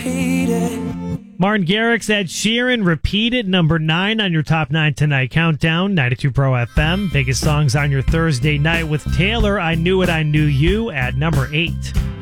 repeat it. Martin Garrix, Ed Sheeran, Repeat It, number 9 on your Top 9 Tonight Countdown, 92 Pro FM. Biggest songs on your Thursday night with Taylor, I Knew It, I Knew You, at number 8.